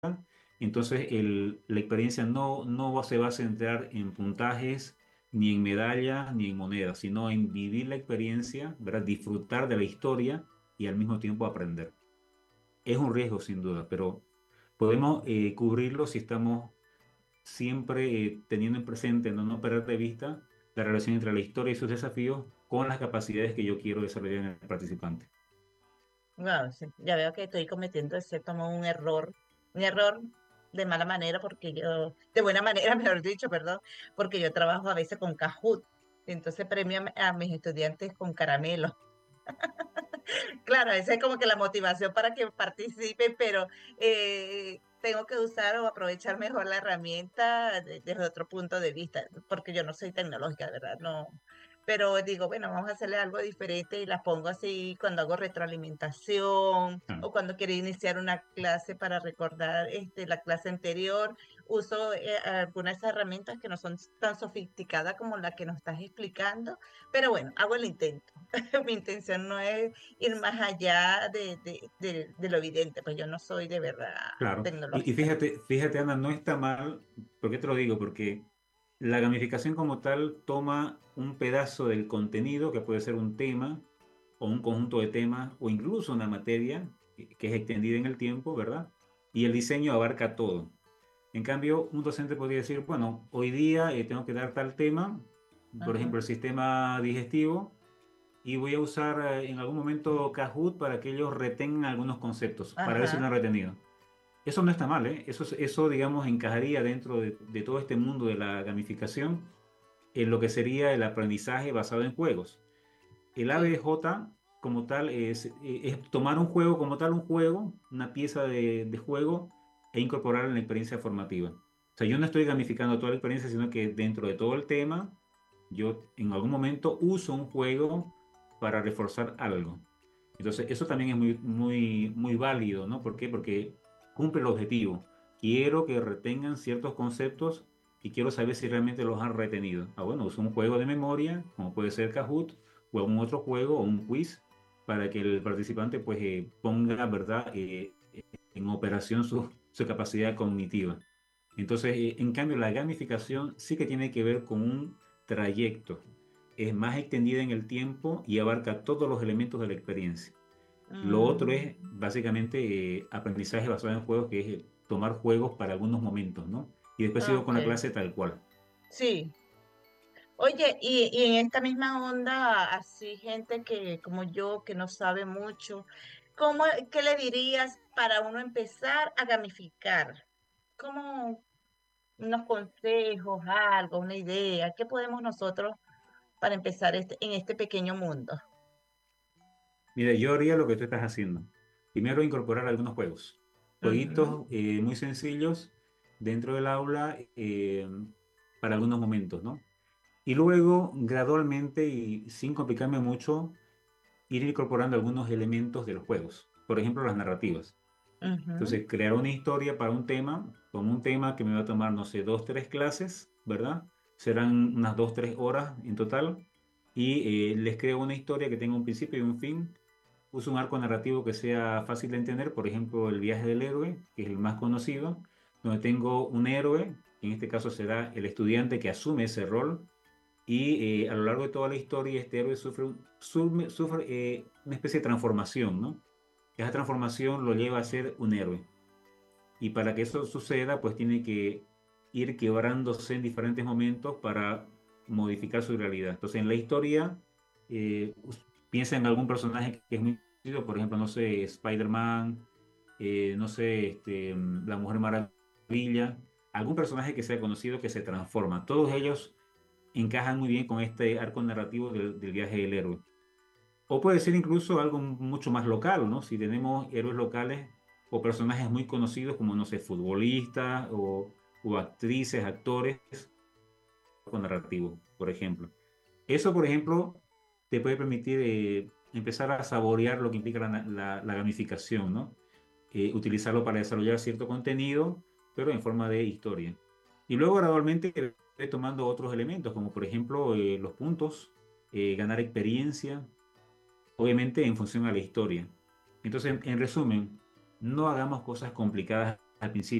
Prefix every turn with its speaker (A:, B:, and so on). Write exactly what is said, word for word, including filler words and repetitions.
A: entonces el- la experiencia no, no se va a centrar en puntajes, ni en medallas, ni en monedas, sino en vivir la experiencia, ¿verdad? Disfrutar de la historia y al mismo tiempo aprender. Es un riesgo sin duda, pero podemos eh, cubrirlo si estamos siempre eh, teniendo en presente, no, no perder de vista la relación entre la historia y sus desafíos con las capacidades que yo quiero desarrollar en el participante.
B: Wow, sí, ya veo que estoy cometiendo de cierto modo un error, un error de mala manera, porque yo, de buena manera, mejor dicho, perdón, porque yo trabajo a veces con Kahoot, entonces premio a, a mis estudiantes con caramelo. Claro, esa es como que la motivación para que participen, pero eh, tengo que usar o aprovechar mejor la herramienta de- desde otro punto de vista, porque yo no soy tecnológica, de verdad, no. Pero digo, bueno, vamos a hacerle algo diferente y las pongo así cuando hago retroalimentación
A: Ah,
B: o cuando quiero iniciar una clase para recordar este, la clase anterior. Uso eh, algunas de esas herramientas que no son tan sofisticadas como la que nos estás explicando, pero bueno, hago el intento. Mi intención no es ir más allá de, de, de, de lo evidente, pues yo no soy de verdad
A: claro. Y, y
B: tecnológica.
A: fíjate, fíjate, Ana, no está mal. ¿Por qué te lo digo? Porque la gamificación como tal toma un pedazo del contenido, que puede ser un tema o un conjunto de temas o incluso una materia que que es extendida en el tiempo, ¿verdad? Y el diseño abarca todo. En cambio, un docente podría decir, bueno, hoy día eh, tengo que dar tal tema, por ejemplo, el
B: Ujú.
A: sistema digestivo, y voy a usar eh, en algún momento Kahoot para que ellos retengan algunos conceptos, para ver si lo
B: Ajá.
A: han retenido. Eso no está mal, ¿eh? Eso, eso, digamos, encajaría dentro de, de todo este mundo de la gamificación en lo que sería el aprendizaje basado en juegos. El
B: Sí.
A: A B J como tal es, eh, es tomar un juego como tal, un juego, una pieza de, de juego e incorporarla en la experiencia formativa. O sea, yo no estoy gamificando toda la experiencia, sino que dentro de todo el tema, yo en algún momento uso un juego para reforzar algo. Entonces, eso también es muy, muy, muy válido, ¿no? ¿Por qué? Porque cumple el objetivo. Quiero que retengan ciertos conceptos y quiero saber si realmente los han retenido. Ah, bueno, uso un juego de memoria, como puede ser Kahoot, o algún otro juego o un quiz, para que el participante pues eh, ponga, ¿verdad?, eh, en operación su, su capacidad cognitiva. Entonces, eh, en cambio, la gamificación sí que tiene que ver con un trayecto. Es más extendida en el tiempo y abarca todos los elementos de la experiencia. Lo otro es
B: Mm,
A: básicamente eh, aprendizaje basado en juegos, que es eh, tomar juegos para algunos momentos, ¿no? Y después sigo con la
B: ok.
A: clase tal cual.
B: Sí. Oye, y, y en esta misma onda, así gente que como yo, que no sabe mucho, ¿cómo, qué le dirías para uno empezar a gamificar? ¿Cómo unos consejos, algo, una idea? ¿Qué podemos nosotros para empezar este, en este pequeño mundo?
A: Mira, yo haría lo que tú estás haciendo. Primero, incorporar algunos juegos.
B: Ujú.
A: Jueguitos eh, muy sencillos dentro del aula eh, para algunos momentos, ¿no? Y luego, gradualmente y sin complicarme mucho, ir incorporando algunos elementos de los juegos. Por ejemplo, las narrativas.
B: Ujú.
A: Entonces, crear una historia para un tema, como un tema que me va a tomar, no sé, dos, tres clases, ¿verdad? Serán unas dos, tres horas en total. Y eh, les creo una historia que tenga un principio y un fin. Uso un arco narrativo que sea fácil de entender, por ejemplo, el viaje del héroe, que es el más conocido, donde tengo un héroe, que en este caso será el estudiante que asume ese rol, y eh, a lo largo de toda la historia este héroe sufre, un- sufre, sufre, eh, una especie de transformación, ¿no? Esa transformación lo lleva a ser un héroe. Y para que eso suceda, pues tiene que ir quebrándose en diferentes momentos para modificar su realidad. Entonces, en la historia, eh, us- piensa en algún personaje que es muy conocido, por ejemplo, no sé, Spider-Man, eh, no sé, este, mm, la Mujer Maravilla, algún personaje que sea conocido que se transforma. Todos ellos encajan muy bien con este arco narrativo del, del viaje del héroe. O puede ser incluso algo mucho más local, ¿no? Si tenemos héroes locales o personajes muy conocidos como, no sé, futbolistas o, o actrices, actores con narrativo, por ejemplo. Eso, por ejemplo, te puede permitir eh, empezar a saborear lo que implica la, la- la gamificación, ¿no? Eh, utilizarlo para desarrollar cierto contenido, pero en forma de historia. Y luego gradualmente ir tomando otros elementos, como por ejemplo eh, los puntos, eh, ganar experiencia, obviamente en función a la historia. Entonces, en, en resumen, no hagamos cosas complicadas al principio.